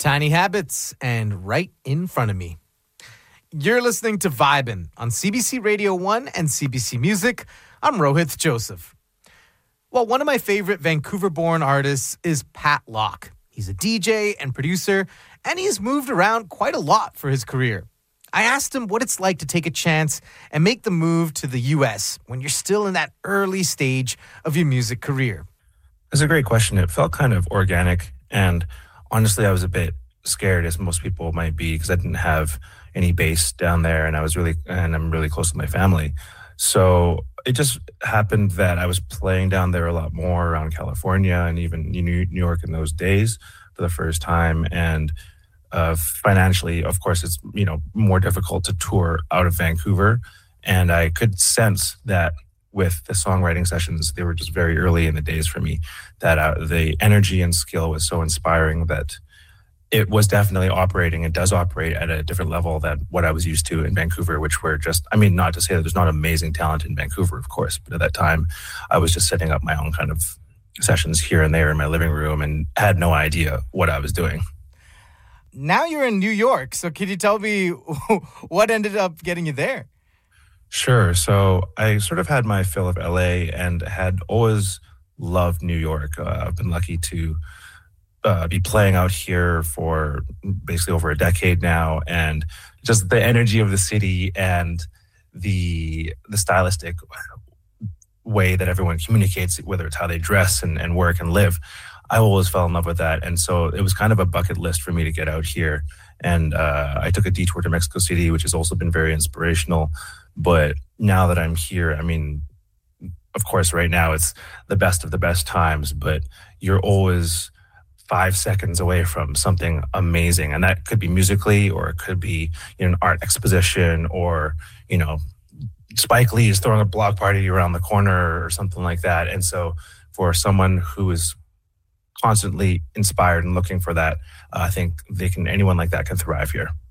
Tiny Habits, and right in front of me. You're listening to Vibin' on CBC Radio 1 and CBC Music. I'm Rohith Joseph. Well, one of my favorite Vancouver-born artists is Pat Locke. He's a DJ and producer, and he's moved around quite a lot for his career. I asked him what it's like to take a chance and make the move to the U.S. when you're still in that early stage of your music career. It's a great question. It felt kind of organic, and honestly, I was a bit scared, as most people might be, because I didn't have any base down there, and I'm really close to my family. So it just happened that I was playing down there a lot more around California and even New York in those days for the first time. And financially, of course, it's more difficult to tour out of Vancouver, and I could sense that with the songwriting sessions, they were just very early in the days for me, that the energy and skill was so inspiring that it was definitely operating. It does operate at a different level than what I was used to in Vancouver, which were just, not to say that there's not amazing talent in Vancouver, of course, but at that time, I was just setting up my own kind of sessions here and there in my living room and had no idea what I was doing. Now you're in New York, so can you tell me what ended up getting you there? Sure. So I sort of had my fill of LA and had always loved New York. I've been lucky to be playing out here for basically over a decade now, and just the energy of the city and the stylistic way that everyone communicates, whether it's how they dress and work and live, I always fell in love with that. And so it was kind of a bucket list for me to get out here. And I took a detour to Mexico City, which has also been very inspirational. But now that I'm here, of course, right now it's the best of the best times, but you're always 5 seconds away from something amazing. And that could be musically, or it could be an art exposition, or, Spike Lee is throwing a block party around the corner or something like that. And so for someone who is constantly inspired and looking for that, I think anyone like that can thrive here.